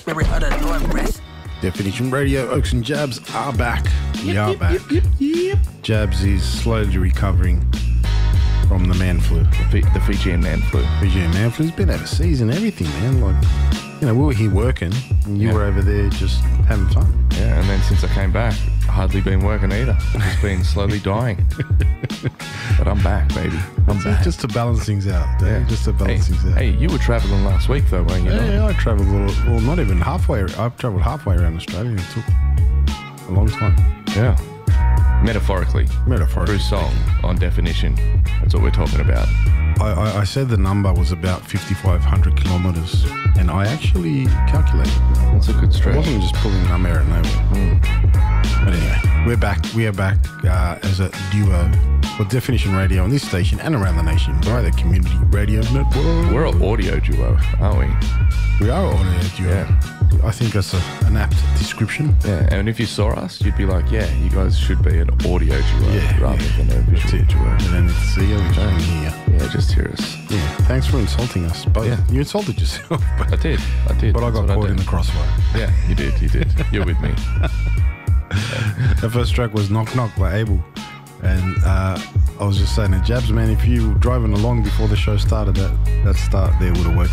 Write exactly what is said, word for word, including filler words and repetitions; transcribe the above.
spirit of the Lord rest. Definition Radio, Oaks and Jabs are back. We are back. Jabs is slowly recovering from the man flu. The, F- the Fijian man flu. Fijian man flu. He's been overseas and everything, man. Like, you know, we were here working and you Yeah. were over there just having fun. Yeah, and then since I came back, hardly been working either. I've just been slowly dying. But I'm back, baby. I'm So back. just to balance things out. Yeah. Just to hey, balance things out. hey, you were travelling last week though, weren't you? Yeah, yeah, I travelled, a little, well, not even halfway. I've travelled halfway around Australia. It took a long time. Yeah. Metaphorically. Metaphorically. Through song, on definition. That's what we're talking about. I, I, I said the number was about fifty-five hundred kilometres, and I actually calculated. That's a good I stretch. wasn't just pulling a number out of nowhere. But anyway, we're back. We are back uh, as a duo for Definition Radio on this station and around the nation via the Community Radio Network. We're an audio duo, aren't we? We are an audio duo. Yeah. I think that's a, an apt description. Yeah, and if you saw us, you'd be like, yeah, you guys should be an audio duo Yeah, rather yeah. than a That's visual it. duo. You don't need to see you, we just want to hear. Yeah, just hear us. Yeah, thanks for insulting us both. Yeah. You insulted yourself, but, I did, I did. but I got That's what caught did. in the crossfire. Yeah, you did, you did. You're with me. The first track was Knock Knock by Abel. And uh, I was just saying to Jabs, man, if you were driving along before the show started, that, that start there would have woken